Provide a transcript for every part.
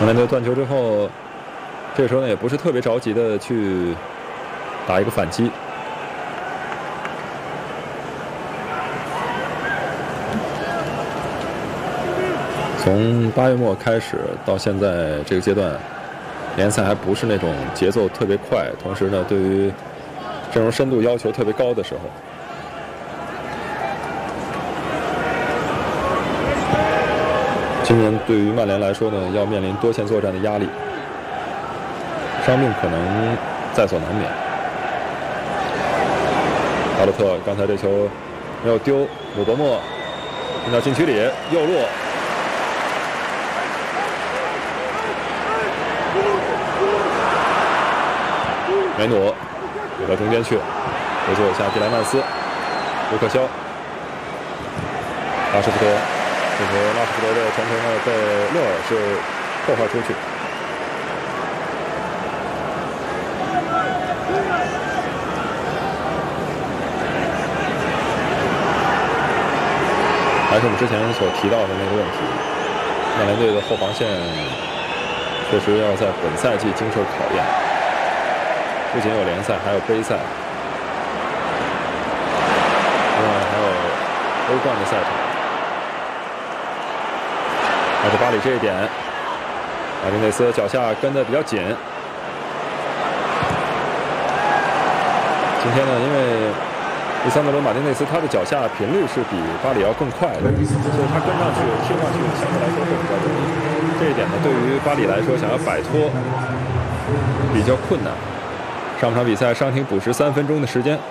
曼联队断球之后，这个时候呢也不是特别着急的去打一个反击。从8月末开始到现在这个阶段，联赛还不是那种节奏特别快，同时呢对于阵容深度要求特别高的时候。今年对于曼联来说呢，要面临多线作战的压力，伤病可能在所难免。巴洛特刚才这球没有丢，姆伯莫进到禁区里，右落。梅努回到中间去，回做一下蒂莱曼斯，卢克肖，拉什福德，这球拉什福德的传球呢被勒尔是破坏出去。还是我们之前所提到的那个问题，曼联队的后防线确实要在本赛季经受考验。不仅有联赛，还有杯赛，另外还有欧冠的赛场。而且巴里这一点，马丁内斯脚下跟得比较紧。今天呢，因为利桑德罗·马丁内斯他的脚下频率是比巴里要更快的，所以他跟上去、贴上去相对来说会比较容易。这一点呢，对于巴里来说，想要摆脱比较困难。上场比赛伤停补时3分钟的时间，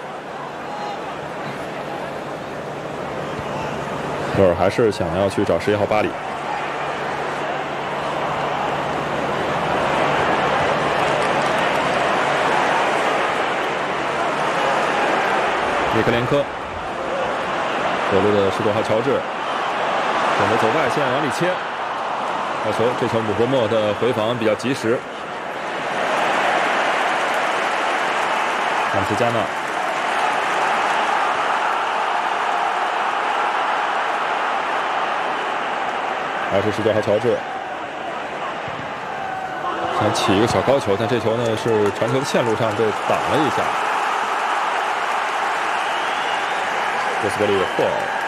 勒尔还是想要去找11号巴里。米克连科，左路的15号乔治，选择走外线往里切，好球！这球姆伯莫的回防比较及时。坎斯加纳，还是19号乔治，想起一个小高球，但这球呢是传球的线路上被挡了一下。波斯格里霍尔。